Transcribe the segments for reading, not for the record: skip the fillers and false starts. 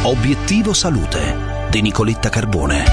Obiettivo Salute di Nicoletta Carbone.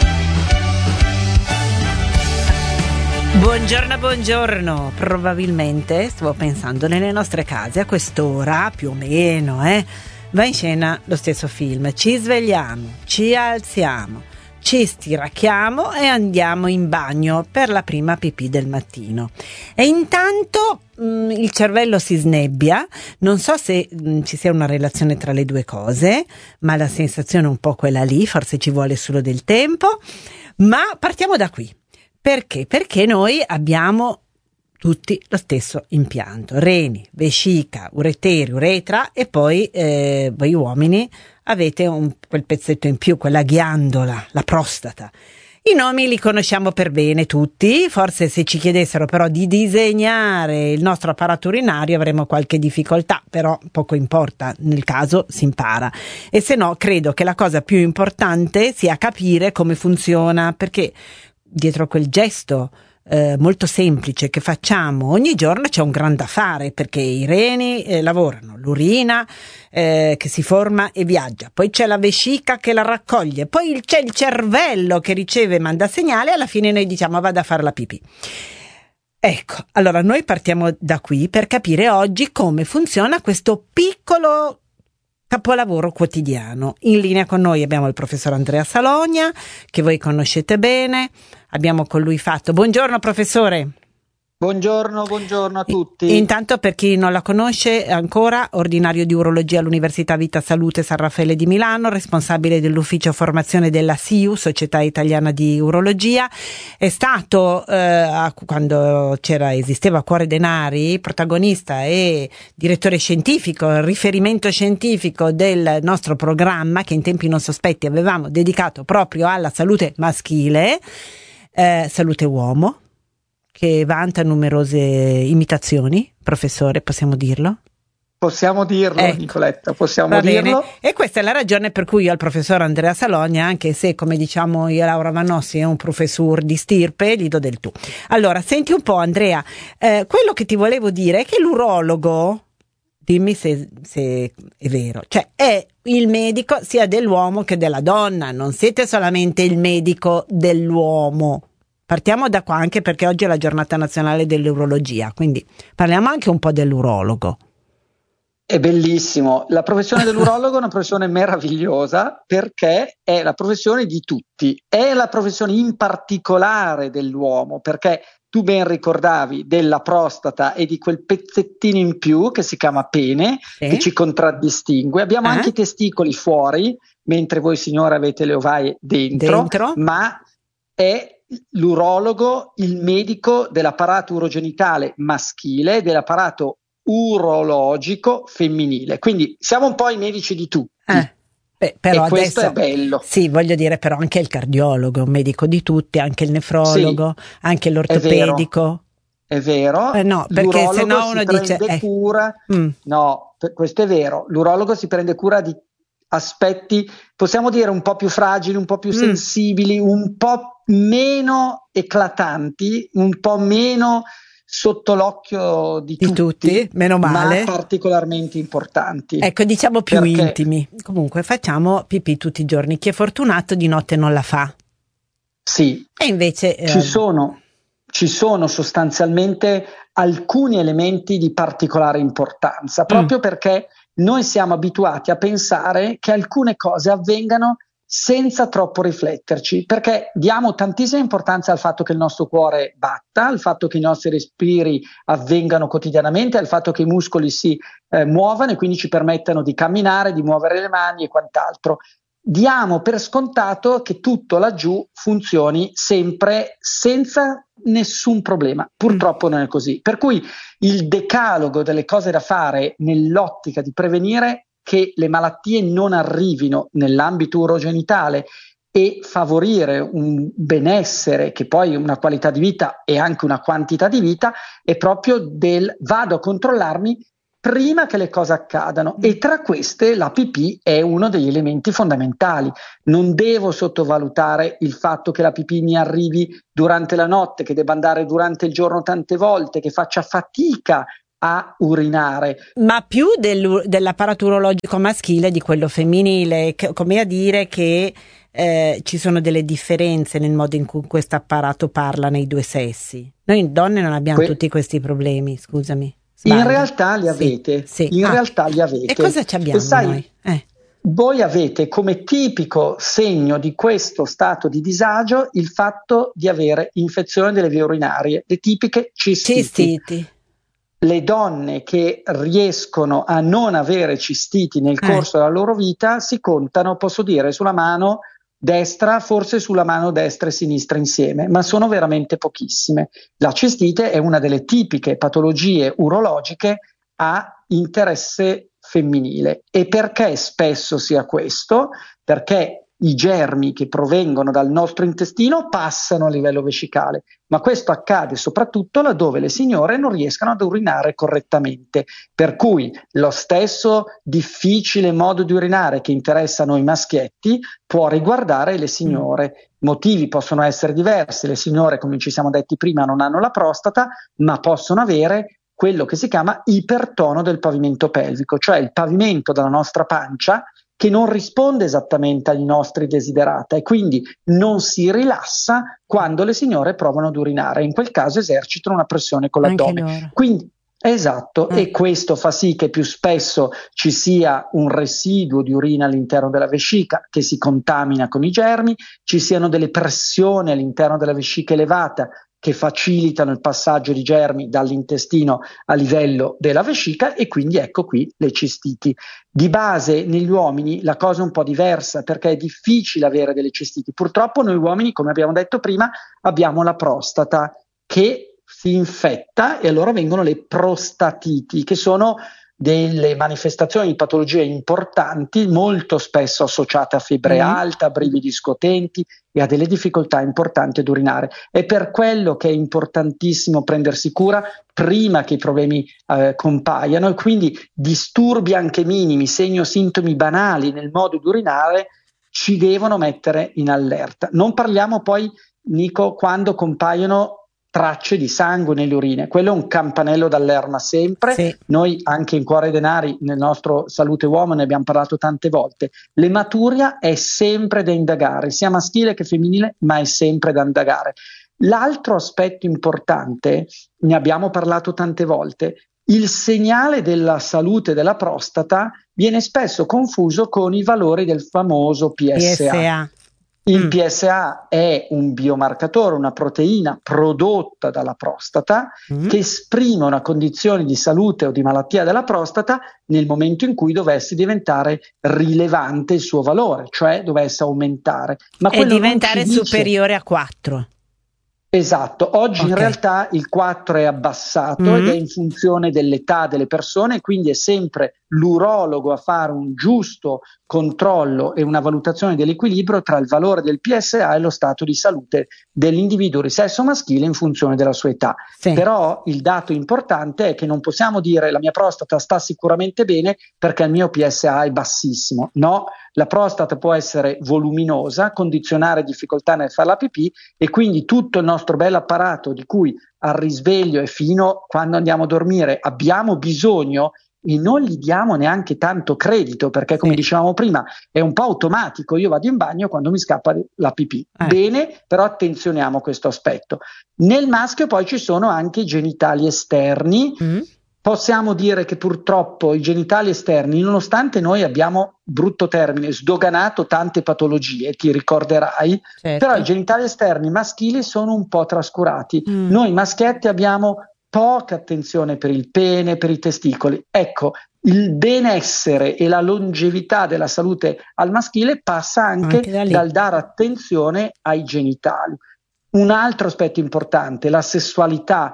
Buongiorno. Probabilmente stavo pensando nelle nostre case a quest'ora, più o meno, va in scena lo stesso film. Ci svegliamo, ci alziamo, ci stiracchiamo e andiamo in bagno per la prima pipì del mattino. E intanto il cervello si snebbia. Non so se ci sia una relazione tra le due cose, ma la sensazione è un po' quella lì, forse ci vuole solo del tempo. Ma partiamo da qui. Perché? Perché noi abbiamo tutti lo stesso impianto: reni, vescica, ureteri, uretra, e poi voi uomini avete quel pezzetto in più, quella ghiandola, la prostata. I nomi li conosciamo per bene tutti, forse se ci chiedessero però di disegnare il nostro apparato urinario avremmo qualche difficoltà, però poco importa, nel caso si impara. E se no, credo che la cosa più importante sia capire come funziona, perché dietro quel gesto molto semplice che facciamo ogni giorno c'è un gran da fare, perché i reni lavorano, l'urina che si forma e viaggia, poi c'è la vescica che la raccoglie, poi c'è il cervello che riceve e manda segnale, e alla fine noi diciamo vado a fare la pipì. Ecco, allora noi partiamo da qui per capire oggi come funziona questo piccolo capolavoro quotidiano. In linea con noi abbiamo il professor Andrea Salogna, che voi conoscete bene. Abbiamo con lui fatto. Buongiorno professore. Buongiorno a tutti. Intanto, per chi non la conosce ancora, ordinario di urologia all'Università Vita Salute San Raffaele di Milano, responsabile dell'ufficio formazione della SIU, Società Italiana di Urologia. È stato, quando esisteva Cuore Denari, protagonista e direttore scientifico, riferimento scientifico del nostro programma che in tempi non sospetti avevamo dedicato proprio alla salute maschile, Salute Uomo, che vanta numerose imitazioni. Professore, possiamo dirlo? Possiamo dirlo, ecco. Nicoletta, possiamo dirlo. E questa è la ragione per cui io al professor Andrea Salogna, anche se come diciamo io e Laura Vanossi è un professor di stirpe, gli do del tu. Allora, senti un po' Andrea, quello che ti volevo dire è che l'urologo, dimmi se è vero, cioè è il medico sia dell'uomo che della donna, non siete solamente il medico dell'uomo. Partiamo da qua, anche perché oggi è la giornata nazionale dell'urologia, quindi parliamo anche un po' dell'urologo. È bellissimo, la professione dell'urologo è una professione meravigliosa, perché è la professione di tutti, è la professione in particolare dell'uomo, perché tu ben ricordavi della prostata e di quel pezzettino in più che si chiama pene, che ci contraddistingue. Abbiamo anche i testicoli fuori, mentre voi signore avete le ovaie dentro. Ma è l'urologo il medico dell'apparato urogenitale maschile e dell'apparato urologico femminile, quindi siamo un po' i medici di tutti. Però e questo adesso è bello. Sì, voglio dire, però anche il cardiologo, un medico di tutti, anche il nefrologo, anche l'ortopedico. È vero. No, perché se no uno dice cura. No, questo è vero. L'urologo si prende cura di aspetti, possiamo dire, un po' più fragili, un po' più sensibili, un po' meno eclatanti, un po' meno sotto l'occhio di tutti, meno male, ma particolarmente importanti. Ecco, diciamo più intimi. Comunque facciamo pipì tutti i giorni. Chi è fortunato di notte non la fa. Sì. E invece ci sono sostanzialmente alcuni elementi di particolare importanza, proprio perché noi siamo abituati a pensare che alcune cose avvengano senza troppo rifletterci, perché diamo tantissima importanza al fatto che il nostro cuore batta, al fatto che i nostri respiri avvengano quotidianamente, al fatto che i muscoli si muovano e quindi ci permettano di camminare, di muovere le mani e quant'altro. Diamo per scontato che tutto laggiù funzioni sempre senza nessun problema. Purtroppo non è così. Per cui il decalogo delle cose da fare nell'ottica di prevenire che le malattie non arrivino nell'ambito urogenitale e favorire un benessere, che poi una qualità di vita e anche una quantità di vita, è proprio del vado a controllarmi prima che le cose accadano, e tra queste la pipì è uno degli elementi fondamentali. Non devo sottovalutare il fatto che la pipì mi arrivi durante la notte, che debba andare durante il giorno tante volte, che faccia fatica a urinare. Ma più dell'apparato urologico maschile di quello femminile, come a dire che ci sono delle differenze nel modo in cui questo apparato parla nei due sessi. Noi donne non abbiamo tutti questi problemi, scusami. Sbaglio. In realtà li avete. Sì. In realtà li avete. E cosa ci abbiamo noi? Voi avete come tipico segno di questo stato di disagio il fatto di avere infezione delle vie urinarie, le tipiche cistiti. Le donne che riescono a non avere cistiti nel corso della loro vita si contano, posso dire, sulla mano destra, forse sulla mano destra e sinistra insieme, ma sono veramente pochissime. La cistite è una delle tipiche patologie urologiche a interesse femminile. E perché spesso sia questo? Perché i germi che provengono dal nostro intestino passano a livello vescicale, ma questo accade soprattutto laddove le signore non riescano ad urinare correttamente, per cui lo stesso difficile modo di urinare che interessa noi maschietti può riguardare le signore. Motivi possono essere diversi, le signore, come ci siamo detti prima, non hanno la prostata, ma possono avere quello che si chiama ipertono del pavimento pelvico, cioè il pavimento della nostra pancia che non risponde esattamente ai nostri desiderata e quindi non si rilassa quando le signore provano ad urinare. In quel caso esercitano una pressione con l'addome. Quindi, esatto, e questo fa sì che più spesso ci sia un residuo di urina all'interno della vescica che si contamina con i germi, ci siano delle pressioni all'interno della vescica elevata che facilitano il passaggio di germi dall'intestino a livello della vescica e quindi ecco qui le cistiti. Di base negli uomini la cosa è un po' diversa perché è difficile avere delle cistiti. Purtroppo noi uomini, come abbiamo detto prima, abbiamo la prostata che si infetta e allora vengono le prostatiti, che sono delle manifestazioni di patologie importanti, molto spesso associate a febbre alta, a brividi scotenti e a delle difficoltà importanti ad urinare. È per quello che è importantissimo prendersi cura prima che i problemi compaiano e quindi disturbi anche minimi, segni o sintomi banali nel modo di urinare ci devono mettere in allerta. Non parliamo poi, Nico, quando compaiono tracce di sangue nelle urine, quello è un campanello d'allerta sempre. Sì. Noi anche in Cuore Denari nel nostro Salute Uomo ne abbiamo parlato tante volte. L'ematuria è sempre da indagare, sia maschile che femminile, ma è sempre da indagare. L'altro aspetto importante, ne abbiamo parlato tante volte, il segnale della salute della prostata viene spesso confuso con i valori del famoso PSA. Il PSA è un biomarcatore, una proteina prodotta dalla prostata che esprime una condizione di salute o di malattia della prostata nel momento in cui dovesse diventare rilevante il suo valore, cioè dovesse aumentare. Ma e diventare superiore a 4. Esatto, oggi in realtà il 4 è abbassato ed è in funzione dell'età delle persone, quindi è sempre l'urologo a fare un giusto controllo e una valutazione dell'equilibrio tra il valore del PSA e lo stato di salute dell'individuo di sesso maschile in funzione della sua età. Sì. Però il dato importante è che non possiamo dire la mia prostata sta sicuramente bene perché il mio PSA è bassissimo. No, la prostata può essere voluminosa, condizionare difficoltà nel fare la pipì e quindi tutto il nostro bel apparato di cui al risveglio e fino quando andiamo a dormire abbiamo bisogno e non gli diamo neanche tanto credito perché come dicevamo prima è un po' automatico, io vado in bagno quando mi scappa la pipì. Bene, però attenzioniamo questo aspetto. Nel maschio poi ci sono anche i genitali esterni. Possiamo dire che purtroppo i genitali esterni, nonostante noi abbiamo, brutto termine, sdoganato tante patologie, ti ricorderai, però i genitali esterni maschili sono un po' trascurati. Noi maschietti abbiamo poca attenzione per il pene, per i testicoli. Ecco, il benessere e la longevità della salute al maschile passa anche dal dare attenzione ai genitali. Un altro aspetto importante, la sessualità.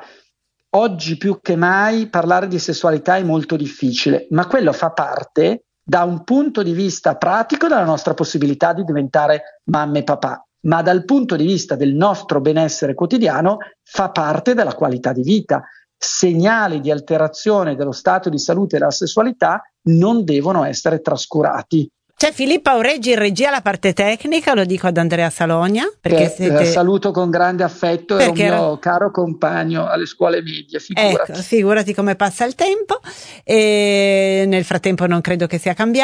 Oggi più che mai parlare di sessualità è molto difficile, ma quello fa parte da un punto di vista pratico della nostra possibilità di diventare mamma e papà, ma dal punto di vista del nostro benessere quotidiano fa parte della qualità di vita. Segnali di alterazione dello stato di salute della sessualità non devono essere trascurati. C'è Filippa Aureggi in regia, la parte tecnica, lo dico ad Andrea Salogna, perché saluto con grande affetto, è un mio caro compagno alle scuole medie, figurati. Ecco, figurati come passa il tempo, e nel frattempo non credo che sia cambiato.